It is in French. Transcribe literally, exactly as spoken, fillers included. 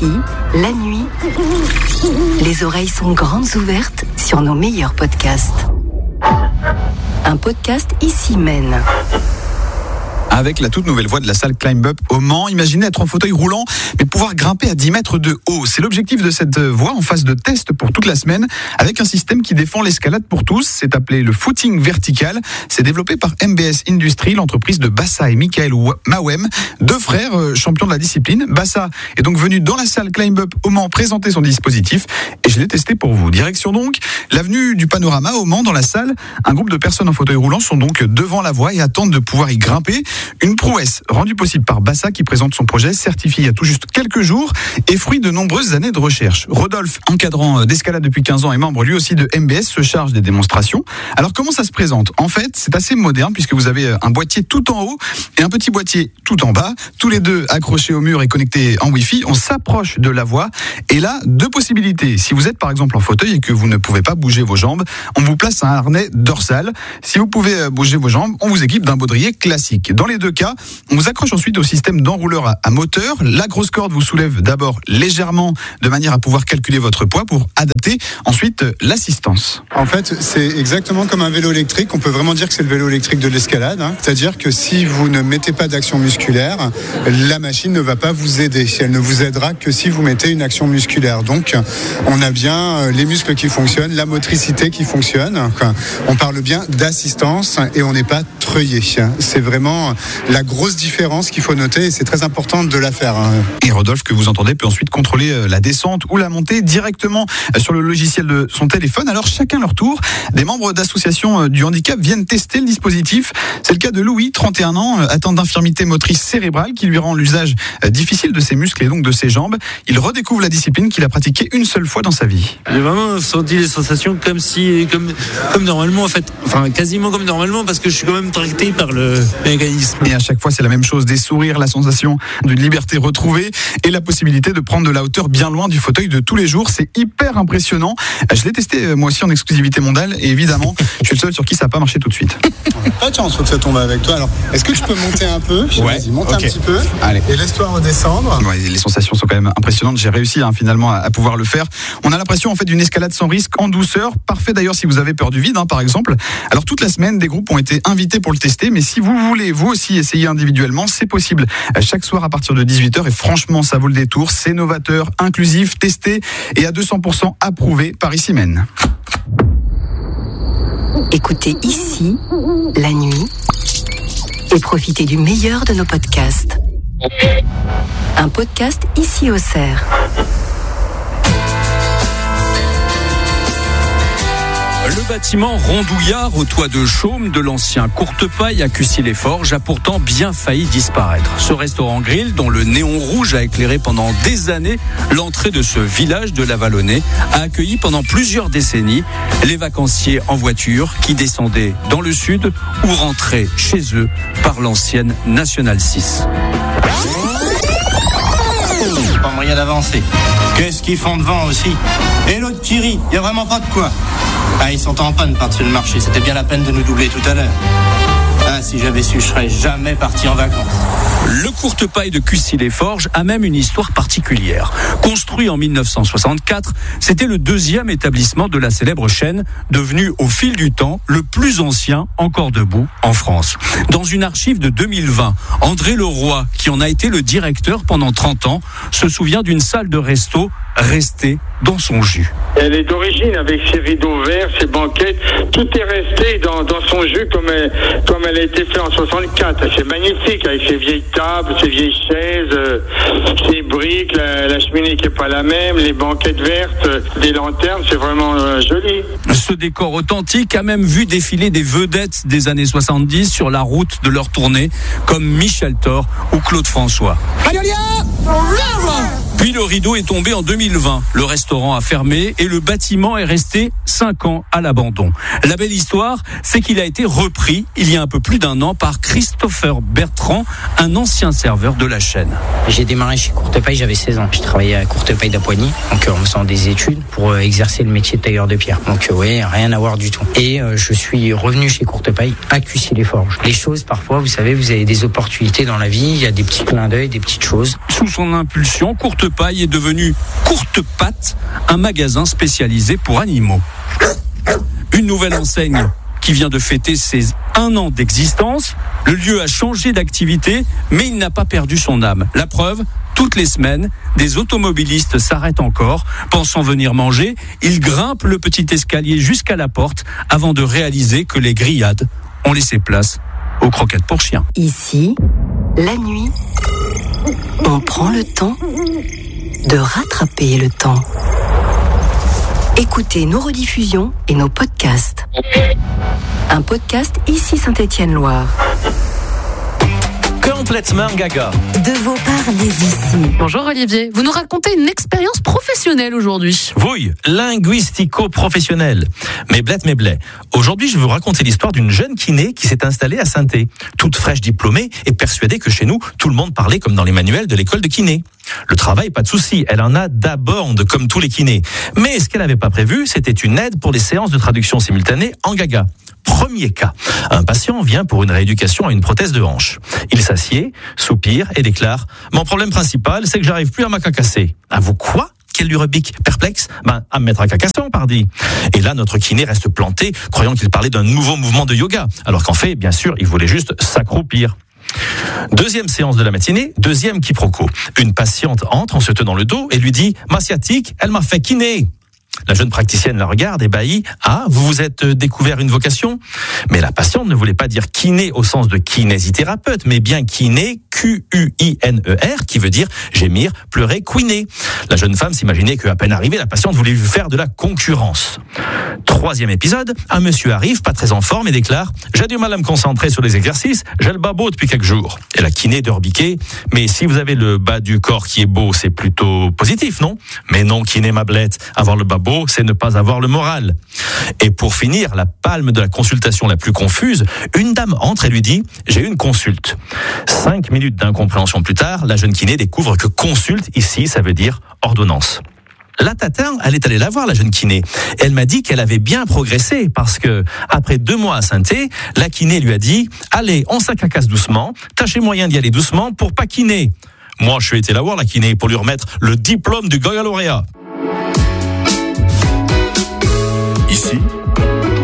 Ici, la nuit, les oreilles sont grandes ouvertes sur nos meilleurs podcasts. Un podcast Ici mène. Avec la toute nouvelle voie de la salle Climb Up au Mans. Imaginez être en fauteuil roulant, mais pouvoir grimper à dix mètres de haut. C'est l'objectif de cette voie en phase de test pour toute la semaine, avec un système qui défend l'escalade pour tous. C'est appelé le footing vertical. C'est développé par M B S Industries, l'entreprise de Bassa et Michael Mawem, deux frères champions de la discipline. Bassa est donc venu dans la salle Climb Up au Mans présenter son dispositif et je l'ai testé pour vous. Direction donc l'avenue du Panorama au Mans. Dans la salle, un groupe de personnes en fauteuil roulant sont donc devant la voie et attendent de pouvoir y grimper. Une prouesse rendue possible par Bassa qui présente son projet certifié il y a tout juste quelques jours et fruit de nombreuses années de recherche. Rodolphe, encadrant d'escalade depuis quinze ans et membre lui aussi de M B S, se charge des démonstrations. Alors comment ça se présente ? En fait, c'est assez moderne puisque vous avez un boîtier tout en haut et un petit boîtier tout en bas, tous les deux accrochés au mur et connectés en Wi-Fi. On s'approche de la voie et là, deux possibilités. Si vous êtes par exemple en fauteuil et que vous ne pouvez pas bouger vos jambes, on vous place un harnais dorsal. Si vous pouvez bouger vos jambes, on vous équipe d'un baudrier classique. Dans les deux cas, on vous accroche ensuite au système d'enrouleur à, à moteur. La grosse corde vous soulève d'abord légèrement de manière à pouvoir calculer votre poids pour adapter ensuite l'assistance. En fait, c'est exactement comme un vélo électrique. On peut vraiment dire que c'est le vélo électrique de l'escalade. Hein. C'est-à-dire que si vous ne mettez pas d'action musculaire, la machine ne va pas vous aider. Elle ne vous aidera que si vous mettez une action musculaire. Donc, on a bien les muscles qui fonctionnent, la motricité qui fonctionne. On parle bien d'assistance et on n'est pas treuillé. C'est vraiment la grosse différence qu'il faut noter et c'est très important de la faire. Et Rodolphe, que vous entendez, peut ensuite contrôler la descente ou la montée directement sur le logiciel de son téléphone. Alors chacun leur tour, des membres d'associations du handicap viennent tester le dispositif. C'est le cas de Louis, trente et un ans, atteint d'infirmité motrice cérébrale qui lui rend l'usage difficile de ses muscles et donc de ses jambes. Il redécouvre la discipline qu'il a pratiquée une seule fois dans sa vie. J'ai vraiment senti les sensations comme si, comme, comme normalement en fait, enfin quasiment comme normalement parce que je suis quand même tracté par le mécanisme. Et à chaque fois, c'est la même chose, des sourires, la sensation d'une liberté retrouvée et la possibilité de prendre de la hauteur bien loin du fauteuil de tous les jours. C'est hyper impressionnant. Je l'ai testé moi aussi en exclusivité mondiale et évidemment, je suis le seul sur qui ça n'a pas marché tout de suite. Pas de chance que ça tombe avec toi. Alors, est-ce que tu peux monter un peu ? Ouais. Vas-y, monte okay. un petit peu. Allez. Et laisse-toi redescendre. Ouais, les sensations sont quand même impressionnantes. J'ai réussi hein, finalement à, à pouvoir le faire. On a l'impression en fait d'une escalade sans risque, en douceur. Parfait d'ailleurs si vous avez peur du vide, hein, par exemple. Alors toute la semaine, des groupes ont été invités pour le tester. Mais si vous voulez vous aussi essayer individuellement, c'est possible. Chaque soir à partir de dix-huit heures et franchement, ça vaut le détour. C'est novateur, inclusif, testé et à deux cents pour cent approuvé par Ici Mène. Écoutez Ici, la nuit, et profitez du meilleur de nos podcasts. Un podcast Ici Auxerre. Le bâtiment rondouillard au toit de chaume de l'ancien Courtepaille à Cussy-les-Forges a pourtant bien failli disparaître. Ce restaurant-grill, dont le néon rouge a éclairé pendant des années l'entrée de ce village de la Vallonnée, a accueilli pendant plusieurs décennies les vacanciers en voiture qui descendaient dans le sud ou rentraient chez eux par l'ancienne Nationale six. Pas moyen d'avancer. Qu'est-ce qu'ils font devant aussi ? Et l'autre qui rit, il n'y a vraiment pas de quoi. Ah, ils sont en panne par-dessus le marché, c'était bien la peine de nous doubler tout à l'heure. Ah, si j'avais su, je serais jamais parti en vacances. Le Courtepaille de Cussy-les-Forges a même une histoire particulière. Construit en mille neuf cent soixante-quatre, c'était le deuxième établissement de la célèbre chaîne, devenu au fil du temps le plus ancien encore debout en France. Dans une archive de deux mille vingt, André Leroy, qui en a été le directeur pendant trente ans, se souvient d'une salle de resto restée dans son jus. Elle est d'origine avec ses rideaux verts, ses banquettes, tout est resté dans, dans son jus comme elle, comme elle a été faite en soixante-quatre. C'est magnifique avec ses vieilles tables, ses vieilles chaises, euh, ses briques, la, la cheminée qui n'est pas la même, les banquettes vertes, euh, des lanternes, c'est vraiment euh, joli. Ce décor authentique a même vu défiler des vedettes des années soixante-dix sur la route de leur tournée, comme Michel Thor ou Claude François. Puis le rideau est tombé en deux mille vingt. Le restaurant a fermé et le bâtiment est resté cinq ans à l'abandon. La belle histoire, c'est qu'il a été repris il y a un peu plus d'un an par Christopher Bertrand, un ancien serveur de la chaîne. J'ai démarré chez Courtepaille, j'avais seize ans. Je travaillais à Courtepaille d'Apoigny, donc en faisant des études pour euh, exercer le métier de tailleur de pierre. Donc euh, ouais, rien à voir du tout. Et euh, je suis revenu chez Courtepaille à Cussy-les-Forges. Les choses, parfois, vous savez, vous avez des opportunités dans la vie, il y a des petits clins d'œil, des petites choses. Sous son impulsion, Courtepaille Courtepaille est devenu Courtepatte, un magasin spécialisé pour animaux. Une nouvelle enseigne qui vient de fêter ses un an d'existence. Le lieu a changé d'activité, mais il n'a pas perdu son âme. La preuve, toutes les semaines, des automobilistes s'arrêtent encore, pensant venir manger. Ils grimpent le petit escalier jusqu'à la porte avant de réaliser que les grillades ont laissé place aux croquettes pour chiens. Ici, la nuit, on prend le temps de rattraper le temps. Écoutez nos rediffusions et nos podcasts. Un podcast ici Saint-Étienne-Loire. Complètement gaga. De vos parler d'ici. Bonjour Olivier, vous nous racontez une expérience professionnelle aujourd'hui. Oui, linguistico-professionnelle. Mais blette, mais blé. Aujourd'hui, je vais vous raconter l'histoire d'une jeune kiné qui s'est installée à Saint-Thé. Toute fraîche diplômée et persuadée que chez nous, tout le monde parlait comme dans les manuels de l'école de kiné. Le travail, pas de souci, elle en a d'abord comme tous les kinés. Mais ce qu'elle n'avait pas prévu, c'était une aide pour les séances de traduction simultanée en gaga. Premier cas, un patient vient pour une rééducation à une prothèse de hanche. Il s'assied, soupire et déclare « Mon problème principal, c'est que j'arrive plus à m'acacasser. » À vous quoi ? Qu'elle lui rebique, perplexe, ben, à me mettre à cacasson, pardi. Et là, notre kiné reste planté, croyant qu'il parlait d'un nouveau mouvement de yoga, alors qu'en fait, bien sûr, il voulait juste s'accroupir. Deuxième séance de la matinée, deuxième quiproquo. Une patiente entre en se tenant le dos et lui dit « Ma sciatique, elle m'a fait kiné ». La jeune praticienne la regarde, ébahie. « Ah, vous vous êtes découvert une vocation ?» Mais la patiente ne voulait pas dire kiné au sens de kinésithérapeute, mais bien kiné, Q U I N E R, qui veut dire gémir, pleurer, couiner. La jeune femme s'imaginait qu'à peine arrivée, la patiente voulait lui faire de la concurrence. Troisième épisode, un monsieur arrive, pas très en forme, et déclare « J'ai du mal à me concentrer sur les exercices, j'ai le bas beau depuis quelques jours. » Et la kiné de rebiquer « Mais si vous avez le bas du corps qui est beau, c'est plutôt positif, non ?»« Mais non, kiné ma blette, avoir le bas beau, c'est ne pas avoir le moral. » Et pour finir, la palme de la consultation la plus confuse, une dame entre et lui dit « J'ai eu une consulte. » Cinq minutes d'incompréhension plus tard, la jeune kiné découvre que consulte, ici, ça veut dire ordonnance. La tatin, elle est allée la voir, la jeune kiné. Elle m'a dit qu'elle avait bien progressé parce que, après deux mois à Saint-Thé, la kiné lui a dit « Allez, on s'acacasse doucement, tâchez moyen d'y aller doucement pour pas kiner. » Moi, je suis été la voir, la kiné, pour lui remettre le diplôme du gaga lauréat. Ici,